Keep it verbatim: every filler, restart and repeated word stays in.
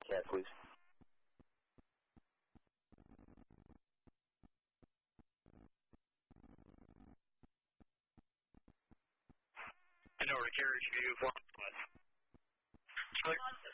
cat, please. And over to carriage view, four plus.